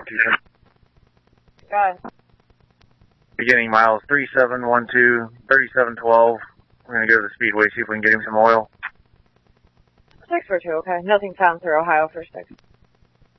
27. Got it. Beginning miles 3712, 3712. We're going to go to the speedway, see if we can get him some oil. 642, okay. Nothing found through Ohio for 6.